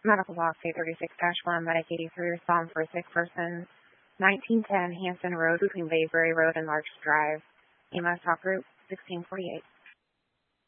Medical Box 836-1, Medic 83, respond for a sick person. 1910 Hanson Road between Bayberry Road and Larch Drive. EMS Talk Group 1648.